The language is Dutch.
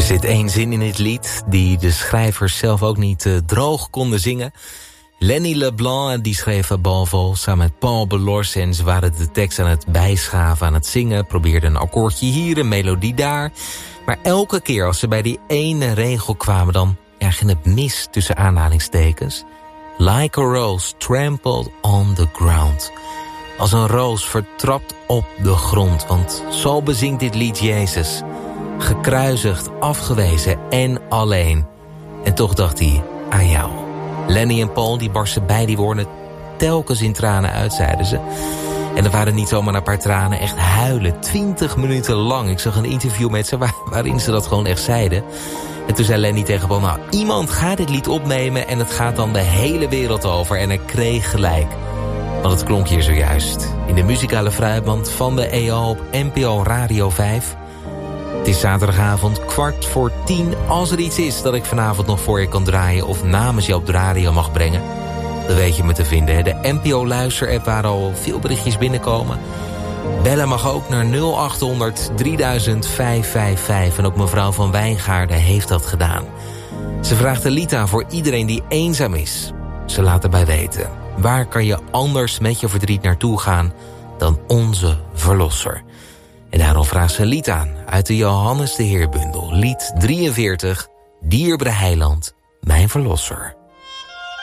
zit één zin in het lied die de schrijvers zelf ook niet droog konden zingen. Lenny LeBlanc die schreef Balval samen met Paul Belors en ze waren de tekst aan het bijschaven, aan het zingen. Probeerden een akkoordje hier, een melodie daar. Maar elke keer als ze bij die ene regel kwamen, dan ging het mis tussen aanhalingstekens. Like a rose trampled on the ground. Als een roos vertrapt op de grond, want zo bezingt dit lied Jezus. Gekruisigd, afgewezen en alleen. En toch dacht hij aan jou. Lenny en Paul die barsten bij die woorden telkens in tranen uit, zeiden ze. En er waren niet zomaar een paar tranen, echt huilen. 20 minuten lang. Ik zag een interview met ze waarin ze dat gewoon echt zeiden. En toen zei Lenny tegen Paul, iemand gaat dit lied opnemen en het gaat dan de hele wereld over. En hij kreeg gelijk. Want het klonk hier zojuist. In de muzikale fruitmand van de EO op NPO Radio 5. Het is zaterdagavond 9:45. Als er iets is dat ik vanavond nog voor je kan draaien of namens je op de radio mag brengen, dan weet je me te vinden. De NPO Luister-app waar al veel berichtjes binnenkomen. Bellen mag ook naar 0800 3000 555. En ook mevrouw van Wijngaarden heeft dat gedaan. Ze vraagt een lied aan voor iedereen die eenzaam is. Ze laat erbij weten. Waar kan je anders met je verdriet naartoe gaan dan onze verlosser? En daarom vraagt ze een lied aan uit de Johannes de Heerbundel. Lied 43, Dierbare Heiland, mijn verlosser.